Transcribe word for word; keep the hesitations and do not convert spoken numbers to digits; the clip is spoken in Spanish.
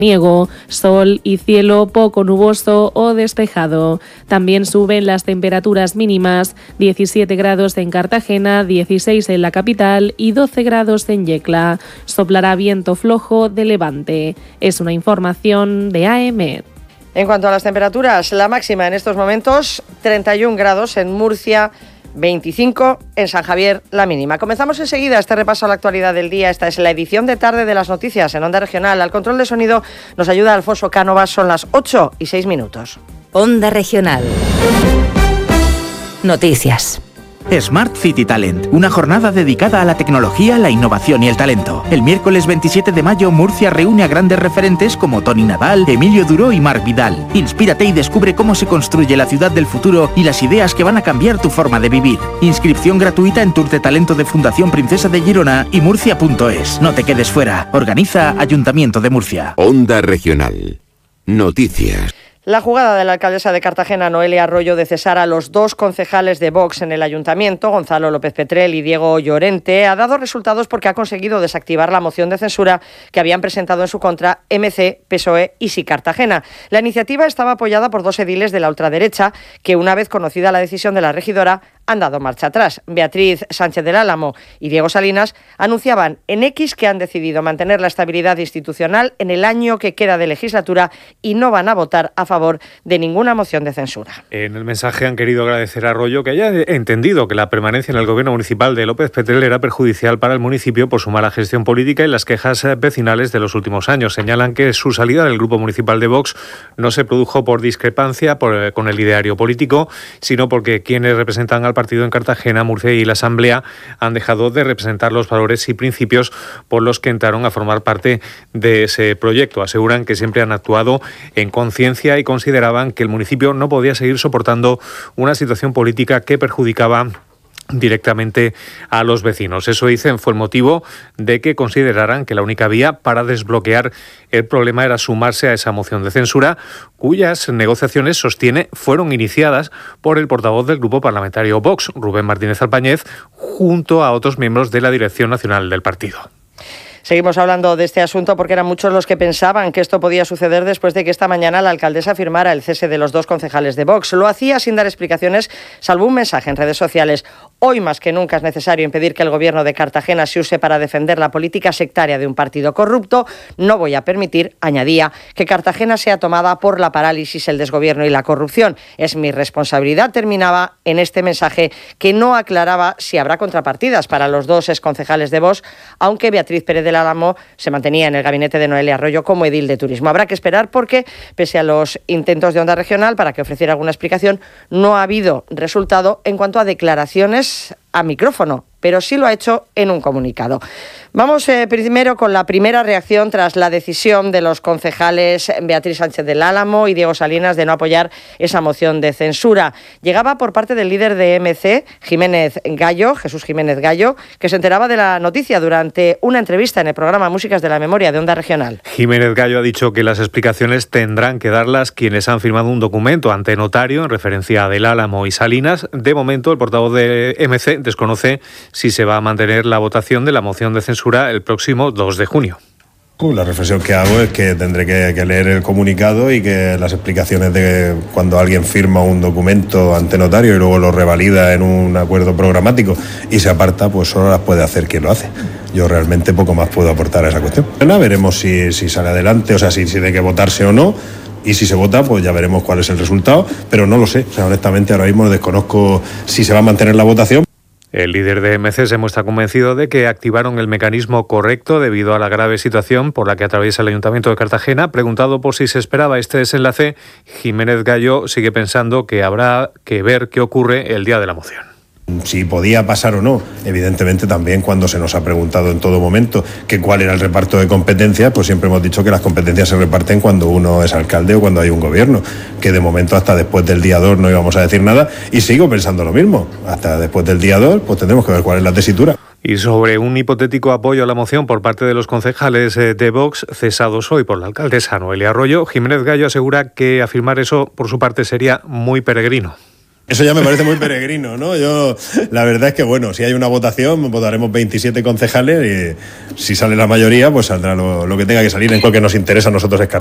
Niego, sol y cielo poco nuboso o despejado. También suben las temperaturas mínimas, diecisiete grados en Cartagena, dieciséis en la capital y doce grados en Yecla. Soplará viento flojo de levante. Es una información de A M E. En cuanto a las temperaturas, la máxima en estos momentos, treinta y un grados en Murcia, veinticinco en San Javier, la mínima. Comenzamos enseguida este repaso a la actualidad del día. Esta es la edición de tarde de las noticias en Onda Regional. Al control de sonido nos ayuda Alfonso Cánovas. Son las ocho y seis minutos. Onda Regional. Noticias. Smart City Talent, una jornada dedicada a la tecnología, la innovación y el talento. El miércoles veintisiete de mayo, Murcia reúne a grandes referentes como Toni Nadal, Emilio Duró y Marc Vidal. Inspírate y descubre cómo se construye la ciudad del futuro y las ideas que van a cambiar tu forma de vivir. Inscripción gratuita en Tour de Talento de Fundación Princesa de Girona y murcia punto es. No te quedes fuera. Organiza Ayuntamiento de Murcia. Onda Regional. Noticias. La jugada de la alcaldesa de Cartagena, Noelia Arroyo, de cesar a los dos concejales de Vox en el ayuntamiento, Gonzalo López Petrel y Diego Llorente, ha dado resultados porque ha conseguido desactivar la moción de censura que habían presentado en su contra M C, P S O E y Sí Cartagena. La iniciativa estaba apoyada por dos ediles de la ultraderecha que, una vez conocida la decisión de la regidora, han dado marcha atrás. Beatriz Sánchez del Álamo y Diego Salinas anunciaban en X que han decidido mantener la estabilidad institucional en el año que queda de legislatura y no van a votar a favor de ninguna moción de censura. En el mensaje han querido agradecer a Arroyo que haya entendido que la permanencia en el gobierno municipal de López Petrel era perjudicial para el municipio por su mala gestión política y las quejas vecinales de los últimos años. Señalan que su salida del grupo municipal de Vox no se produjo por discrepancia por, con el ideario político, sino porque quienes representan al partido en Cartagena, Murcia y la Asamblea han dejado de representar los valores y principios por los que entraron a formar parte de ese proyecto. Aseguran que siempre han actuado en conciencia y consideraban que el municipio no podía seguir soportando una situación política que perjudicaba directamente a los vecinos. Eso, dicen, fue el motivo de que consideraran que la única vía para desbloquear el problema era sumarse a esa moción de censura, cuyas negociaciones, sostiene, fueron iniciadas por el portavoz del grupo parlamentario Vox, Rubén Martínez Alpáñez, junto a otros miembros de la dirección nacional del partido. Seguimos hablando de este asunto porque eran muchos los que pensaban que esto podía suceder después de que esta mañana la alcaldesa firmara el cese de los dos concejales de Vox. Lo hacía sin dar explicaciones, salvo un mensaje en redes sociales. Hoy más que nunca es necesario impedir que el gobierno de Cartagena se use para defender la política sectaria de un partido corrupto. No voy a permitir, añadía, que Cartagena sea tomada por la parálisis, el desgobierno y la corrupción. Es mi responsabilidad, terminaba en este mensaje que no aclaraba si habrá contrapartidas para los dos exconcejales de Vox, aunque Beatriz Pérez del Álamo se mantenía en el gabinete de Noelia Arroyo como edil de turismo. Habrá que esperar porque, pese a los intentos de Onda Regional para que ofreciera alguna explicación, no ha habido resultado en cuanto a declaraciones a micrófono, pero sí lo ha hecho en un comunicado. Vamos eh, primero con la primera reacción tras la decisión de los concejales Beatriz Sánchez del Álamo y Diego Salinas de no apoyar esa moción de censura. Llegaba por parte del líder de M C, Jiménez Gallo, Jesús Jiménez Gallo, que se enteraba de la noticia durante una entrevista en el programa Músicas de la Memoria de Onda Regional. Jiménez Gallo ha dicho que las explicaciones tendrán que darlas quienes han firmado un documento ante notario en referencia a del Álamo y Salinas. De momento, el portavoz de M C desconoce si se va a mantener la votación de la moción de censura el próximo dos de junio. La reflexión que hago es que tendré que, que leer el comunicado y que las explicaciones de cuando alguien firma un documento ante notario y luego lo revalida en un acuerdo programático y se aparta, pues solo las puede hacer quien lo hace. Yo realmente poco más puedo aportar a esa cuestión. Veremos si, si sale adelante, o sea, si, si tiene que votarse o no. Y si se vota, pues ya veremos cuál es el resultado, pero no lo sé. O sea, honestamente, ahora mismo desconozco si se va a mantener la votación. El líder de M C se muestra convencido de que activaron el mecanismo correcto debido a la grave situación por la que atraviesa el Ayuntamiento de Cartagena. Preguntado por si se esperaba este desenlace, Jiménez Gallo sigue pensando que habrá que ver qué ocurre el día de la moción. Si podía pasar o no, evidentemente también cuando se nos ha preguntado en todo momento que cuál era el reparto de competencias, pues siempre hemos dicho que las competencias se reparten cuando uno es alcalde o cuando hay un gobierno, que de momento hasta después del día dos no íbamos a decir nada y sigo pensando lo mismo, hasta después del día dos pues tendremos que ver cuál es la tesitura. Y sobre un hipotético apoyo a la moción por parte de los concejales de Vox, cesados hoy por la alcaldesa Noelia Arroyo, Jiménez Gallo asegura que afirmar eso por su parte sería muy peregrino. Eso ya me parece muy peregrino, ¿no? Yo, la verdad es que, bueno, si hay una votación, votaremos veintisiete concejales y si sale la mayoría, pues saldrá lo, lo que tenga que salir. En cual que nos interesa a nosotros es